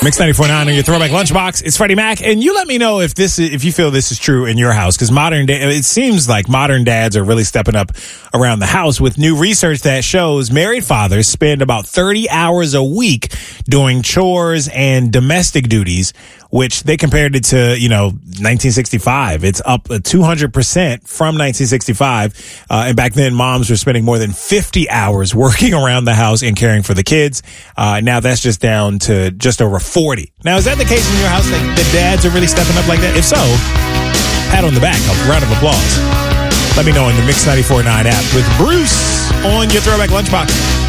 Mix 94.9 on your Throwback Lunchbox. It's Freddie Mac, and you let me know if you feel this is true in your house, because it seems like modern dads are really stepping up around the house with new research that shows married fathers spend about 30 hours a week doing chores and domestic duties, which they compared it to, 1965. It's up 200% from 1965. And back then, moms were spending more than 50 hours working around the house and caring for the kids. Now that's just down to just over 40. Now, is that the case in your house? Like, the dads are really stepping up like that? If so, pat on the back, a round of applause. Let me know in the Mix 94.9 app with Bruce on your Throwback Lunchbox.